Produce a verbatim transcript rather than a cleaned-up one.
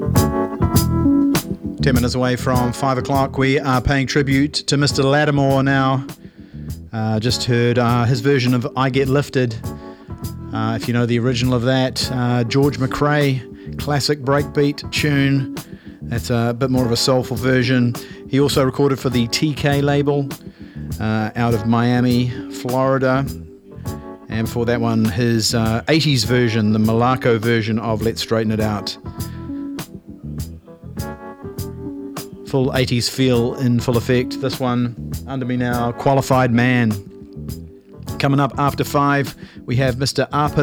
Ten minutes away from five o'clock, we are paying tribute to Mister Lattimore now. Uh, just heard uh, his version of I Get Lifted. Uh, if you know the original of that, uh, George McRae, classic breakbeat tune. That's a bit more of a soulful version. He also recorded for the T K label uh, out of Miami, Florida. And for that one, his uh, eighties version, the Malaco version of Let's Straighten It Out. Full eighties feel in full effect. This one, under me now, Qualified Man. Coming up after five, we have Mister Arpit